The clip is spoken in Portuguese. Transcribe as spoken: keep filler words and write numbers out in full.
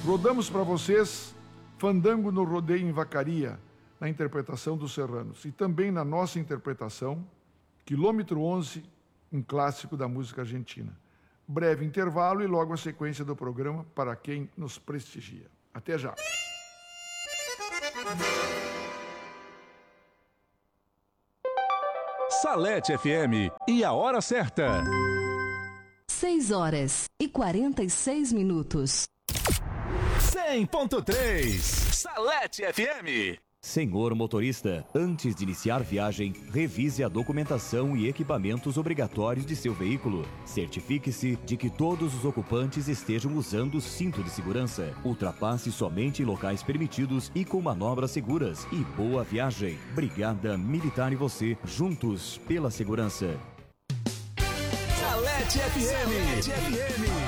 Rodamos para vocês Fandango no Rodeio em Vacaria, na interpretação dos Serranos. E também na nossa interpretação, Quilômetro onze, um clássico da música argentina. Breve intervalo e logo a sequência do programa para quem nos prestigia. Até já. Salete F M e a hora certa. seis horas e quarenta e seis minutos. cem ponto três Salete F M. Senhor motorista, antes de iniciar viagem, revise a documentação e equipamentos obrigatórios de seu veículo. Certifique-se de que todos os ocupantes estejam usando o cinto de segurança. Ultrapasse somente em locais permitidos e com manobras seguras. E boa viagem. Brigada Militar e você, juntos pela segurança. Salete F M. Salete F M.